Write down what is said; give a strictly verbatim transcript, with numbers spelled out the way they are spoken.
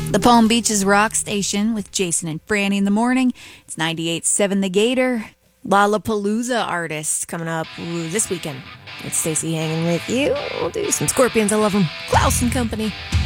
The Palm Beaches Rock Station with Jason and Franny in the morning. It's ninety-eight point seven The Gator. Lollapalooza artists coming up ooh, this weekend. It's Stacey hanging with you. We'll do some Scorpions. I love them. Klaus and Company.